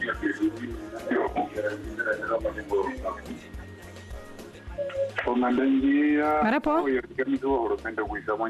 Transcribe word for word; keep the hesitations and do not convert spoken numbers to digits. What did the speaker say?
Mara po? Io ti capisco, lo sento qui, siamo